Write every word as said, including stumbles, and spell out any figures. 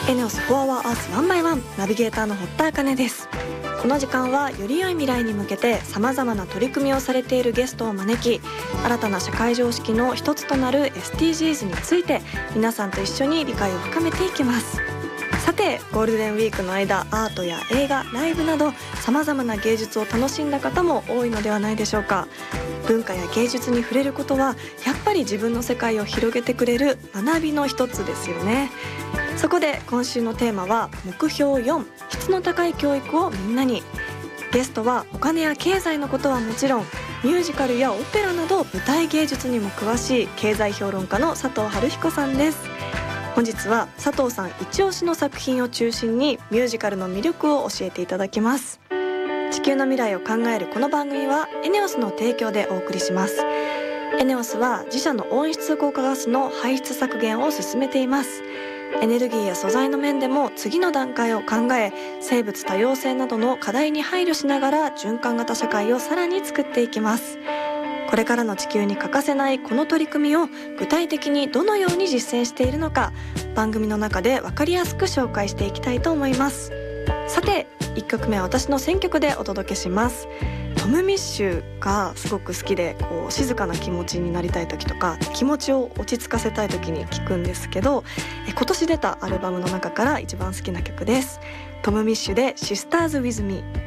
エネオスフォアワーアースワンバイワンナビゲーターの堀田茜です。この時間はより良い未来に向けてさまざまな取り組みをされているゲストを招き、新たな社会常識の一つとなる エスディージーズ について皆さんと一緒に理解を深めていきます。さて、ゴールデンウィークの間、アートや映画、ライブなどさまざまな芸術を楽しんだ方も多いのではないでしょうか。文化や芸術に触れることはやっぱり自分の世界を広げてくれる学びの一つですよね。そこで今週のテーマは目標よん、質の高い教育をみんなに。ゲストはお金や経済のことはもちろん、ミュージカルやオペラなど舞台芸術にも詳しい経済評論家の佐藤春彦さんです。本日は佐藤さん一押しの作品を中心にミュージカルの魅力を教えていただきます。地球の未来を考えるこの番組はエネオスの提供でお送りします。エネオスは自社の温室効果ガスの排出削減を進めています。エネルギーや素材の面でも次の段階を考え、生物多様性などの課題に配慮しながら循環型社会をさらに作っていきます。これからの地球に欠かせないこの取り組みを具体的にどのように実践しているのか、番組の中で分かりやすく紹介していきたいと思います。さて、いっきょくめは私の選曲でお届けします。トム・ミッシュがすごく好きで、こう静かな気持ちになりたい時とか気持ちを落ち着かせたい時に聴くんですけど、え今年出たアルバムの中から一番好きな曲です。トム・ミッシュで Sisters with Me。